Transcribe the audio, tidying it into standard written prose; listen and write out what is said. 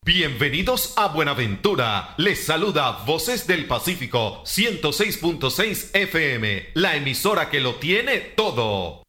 Bienvenidos a Buenaventura. Les saluda Voces del Pacífico 106.6 FM, la emisora que lo tiene todo.